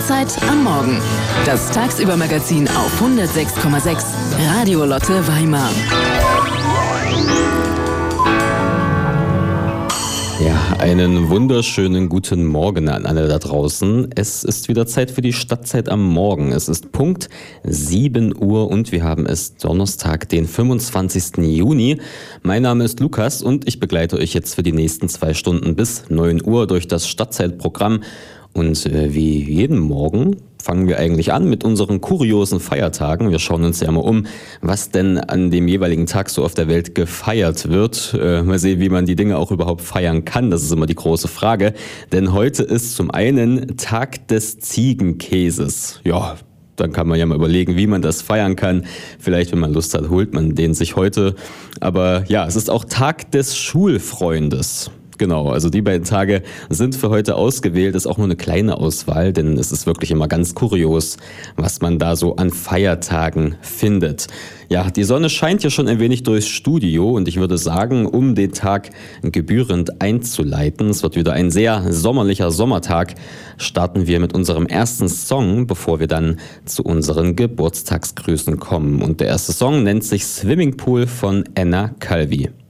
Stadtzeit am Morgen. Das Tagsübermagazin auf 106,6 Radio Lotte Weimar. Ja, einen wunderschönen guten Morgen an alle da draußen. Es ist wieder Zeit für die Stadtzeit am Morgen. Es ist Punkt 7 Uhr und wir haben es Donnerstag, den 25. Juni. Mein Name ist Lukas und ich begleite euch jetzt für die nächsten 2 Stunden bis 9 Uhr durch das Stadtzeitprogramm. Und wie jeden Morgen fangen wir eigentlich an mit unseren kuriosen Feiertagen. Wir schauen uns ja mal um, was denn an dem jeweiligen Tag so auf der Welt gefeiert wird. Mal sehen, wie man die Dinge auch überhaupt feiern kann. Das ist immer die große Frage. Denn heute ist zum einen Tag des Ziegenkäses. Ja, dann kann man ja mal überlegen, wie man das feiern kann. Vielleicht, wenn man Lust hat, holt man den sich heute. Aber ja, es ist auch Tag des Schulfreundes. Genau, also die beiden Tage sind für heute ausgewählt, ist auch nur eine kleine Auswahl, denn es ist wirklich immer ganz kurios, was man da so an Feiertagen findet. Ja, die Sonne scheint ja schon ein wenig durchs Studio und ich würde sagen, um den Tag gebührend einzuleiten, es wird wieder ein sehr sommerlicher Sommertag, starten wir mit unserem ersten Song, bevor wir dann zu unseren Geburtstagsgrüßen kommen. Und der erste Song nennt sich Swimming Pool von Anna Calvi.